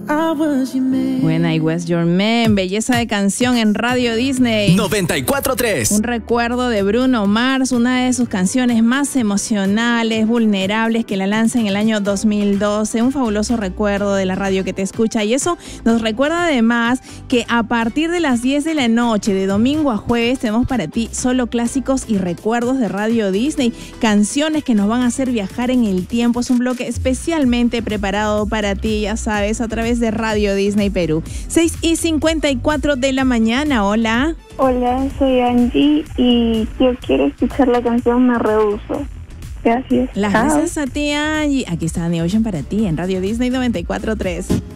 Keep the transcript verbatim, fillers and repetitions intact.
When I Was Your Man, belleza de canción en Radio Disney. noventa y cuatro tres. Un recuerdo de Bruno Mars, una de sus canciones más emocionales, vulnerables, que la lanza en el año dos mil doce. Un fabuloso recuerdo de la radio que te escucha. Y eso nos recuerda además que a partir de las diez de la noche, de domingo a jueves, tenemos para ti solo clásicos y recuerdos de Radio Disney. Canciones que nos van a hacer viajar en el tiempo. Es un bloque especialmente preparado para ti, ya sabes, a través de Radio Disney Perú. seis y cincuenta y cuatro de la mañana. Hola. Hola, soy Angie y yo quiero escuchar la canción Me Rehuso. Gracias. Las Chao. gracias a ti, Angie. Aquí está The Ocean para ti en Radio Disney noventa y cuatro tres.